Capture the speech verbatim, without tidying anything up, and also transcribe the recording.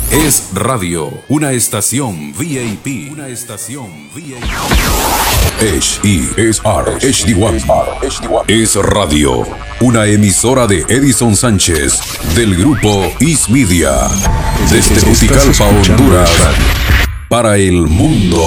Es radio, una estación V I P. Una estación V I P. H E S R H D uno. Es radio, una emisora de Edison Sánchez del grupo Is Media. Desde Tegucigalpa, Honduras, para el mundo.